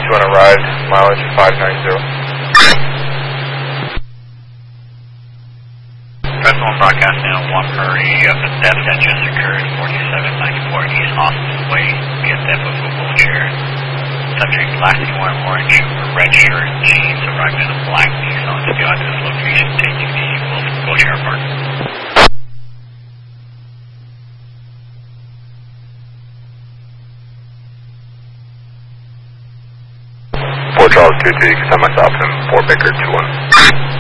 2 arrived, mileage 590. Fresno broadcasting on 1 Prairie, the theft that just occurred, 4794 East Austin Way, via theft of a wheelchair. Subject lastly wearing orange or red shirt, jeans, arrived in a black Nissan Steel at this location, taking the wheelchair apart. Fort Charles 2-2, you can send myself in Fort Baker 2-1.